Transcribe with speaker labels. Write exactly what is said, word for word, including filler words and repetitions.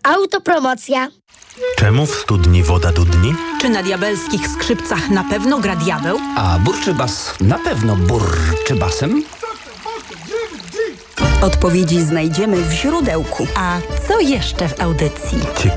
Speaker 1: Autopromocja.
Speaker 2: Czemu w studni woda dudni?
Speaker 3: Czy na diabelskich skrzypcach na pewno gra diabeł?
Speaker 4: A burczy bas na pewno burczy basem?
Speaker 5: Odpowiedzi znajdziemy w źródełku.
Speaker 3: A co jeszcze w audycji?
Speaker 2: Ciekawe.